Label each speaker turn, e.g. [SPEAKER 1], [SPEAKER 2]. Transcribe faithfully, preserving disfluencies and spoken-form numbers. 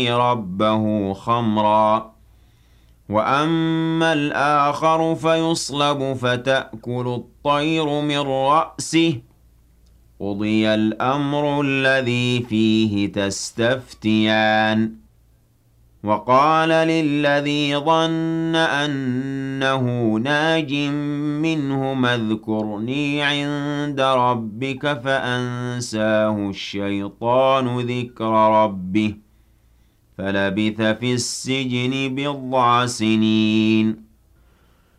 [SPEAKER 1] ربه خمرا وأما الآخر فيصلب فتأكل الطير من رأسه قضي الأمر الذي فيه تستفتيان وقال للذي ظن أنه ناج منهما اذكرني عند ربك فأنساه الشيطان ذكر ربه فلبث في السجن بضع سنين